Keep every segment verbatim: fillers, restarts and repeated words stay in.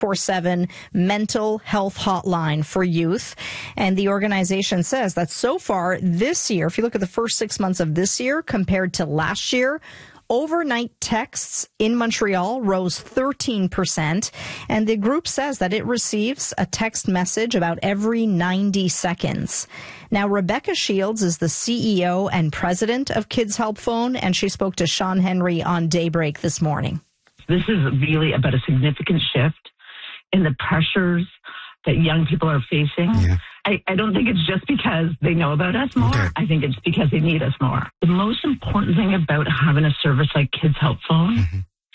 four seven mental health hotline for youth. And the organization says that so far this year, if you look at the first six months of this year compared to last year, overnight texts in Montreal rose thirteen percent, and the group says that it receives a text message about every ninety seconds. Now, Rebecca Shields is the C E O and president of Kids Help Phone, and she spoke to Sean Henry on Daybreak this morning. This is really about a significant shift in the pressures that young people are facing. Yeah. I, I don't think it's just because they know about us more. Okay. I think it's because they need us more. The most important thing about having a service like Kids Help Phone mm-hmm.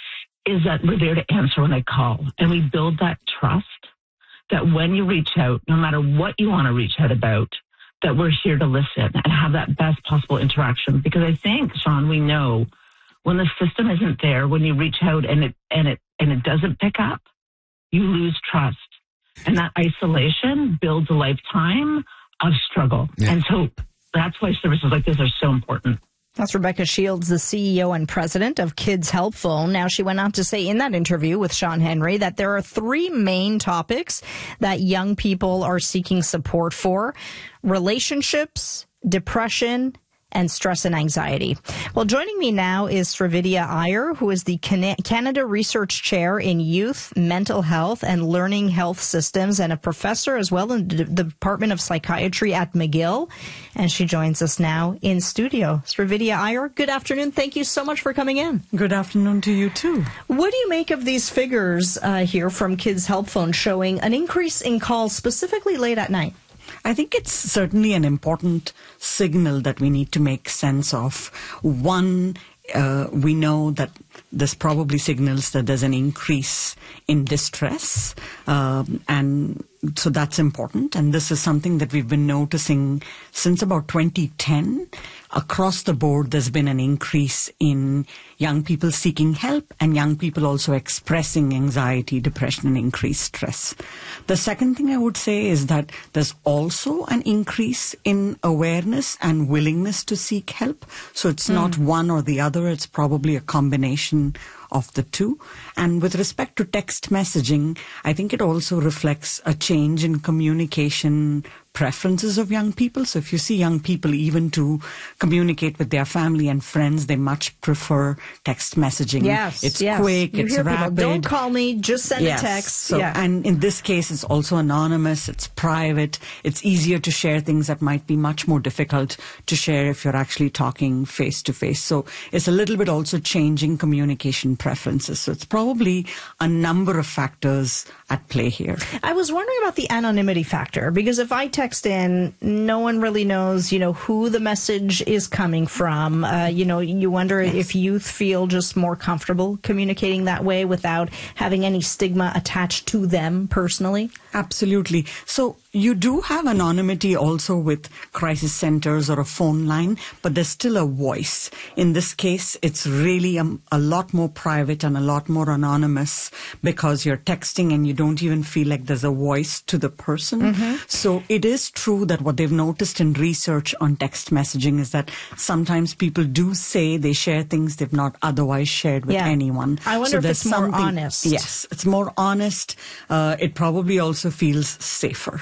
is that we're there to answer when they call. And we build that trust that when you reach out, no matter what you want to reach out about, that we're here to listen and have that best possible interaction. Because I think, Sean, we know when the system isn't there, when you reach out and it and it and it doesn't pick up, you lose trust. And that isolation builds a lifetime of struggle. Yeah. And so that's why services like this are so important. That's Rebecca Shields, the C E O and president of Kids Help Phone. Now, she went on to say in that interview with Sean Henry that there are three main topics that young people are seeking support for: relationships, depression, and stress and anxiety. Well, joining me now is Srividya Iyer, who is the Canada Research Chair in Youth, Mental Health, and Learning Health Systems, and a professor as well in the Department of Psychiatry at McGill. And she joins us now in studio. Srividya Iyer, good afternoon. Thank you so much for coming in. Good afternoon to you too. What do you make of these figures uh, here from Kids Help Phone showing an increase in calls specifically late at night? I think it's certainly an important signal that we need to make sense of. One, uh, we know that this probably signals that there's an increase in distress, um, and so that's important. And this is something that we've been noticing since about twenty ten. Across the board, there's been an increase in young people seeking help and young people also expressing anxiety, depression, and increased stress. The second thing I would say is that there's also an increase in awareness and willingness to seek help. So it's mm. not one or the other. It's probably a combination of the two. And with respect to text messaging, I think it also reflects a change in communication preferences of young people. So if you see young people, even to communicate with their family and friends, they much prefer text messaging. Yes, it's yes. quick, you it's hear rapid. People, don't call me, just send yes. a text. So, yeah. And in this case, it's also anonymous, it's private, it's easier to share things that might be much more difficult to share if you're actually talking face to face. So it's a little bit also changing communication preferences. So it's probably a number of factors at play here. I was wondering about the anonymity factor, because if I text in, no one really knows, you know, who the message is coming from. Uh, you know, you wonder yes. if youth feel just more comfortable communicating that way without having any stigma attached to them personally. Absolutely. So you do have anonymity also with crisis centers or a phone line, but there's still a voice. In this case, it's really a, a lot more private and a lot more anonymous because you're texting and you don't even feel like there's a voice to the person. Mm-hmm. So it is true that what they've noticed in research on text messaging is that sometimes people do say they share things they've not otherwise shared with yeah. anyone. I wonder so if there's it's more honest. Yes, it's more honest. Uh, it probably also feels safer.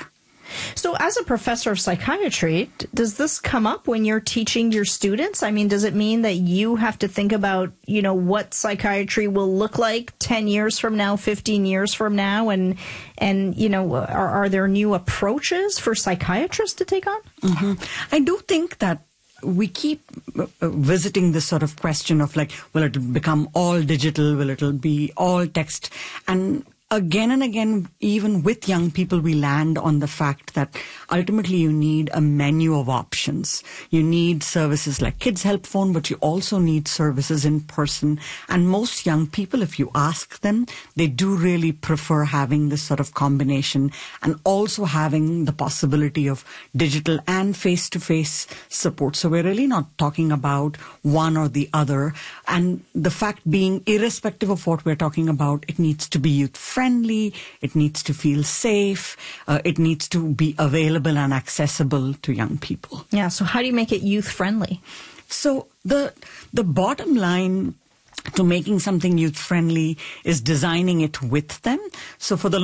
So as a professor of psychiatry, does this come up when you're teaching your students? I mean, does it mean that you have to think about, you know, what psychiatry will look like ten years from now, fifteen years from now? And, and you know, are, are there new approaches for psychiatrists to take on? Mm-hmm. I do think that we keep uh, visiting this sort of question of like, will it become all digital? Will it be all text? And again and again, even with young people, we land on the fact that ultimately you need a menu of options. You need services like Kids Help Phone, but you also need services in person. And most young people, if you ask them, they do really prefer having this sort of combination and also having the possibility of digital and face-to-face support. So we're really not talking about one or the other. And the fact being, irrespective of what we're talking about, it needs to be youth-friendly. It needs to feel safe. Uh, it needs to be available and accessible to young people. Yeah. So how do you make it youth friendly? So the the bottom line to making something youth friendly is designing it with them. So for the